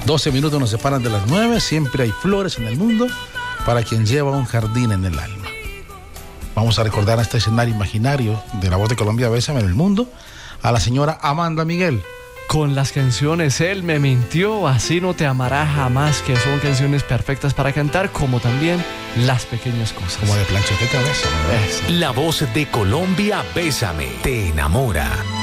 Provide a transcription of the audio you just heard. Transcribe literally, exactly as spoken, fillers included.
doce minutos nos separan de las nueve. Siempre hay flores en el mundo para quien lleva un jardín en el alma. Vamos a recordar este escenario imaginario de La Voz de Colombia, Bésame en el Mundo, a la señora Amanda Miguel. Con las canciones Él me mintió, Así no te amará jamás, que son canciones perfectas para cantar, como también Las pequeñas cosas. Como de plancha de cabeza, ¿verdad? La Voz de Colombia, Bésame, te enamora.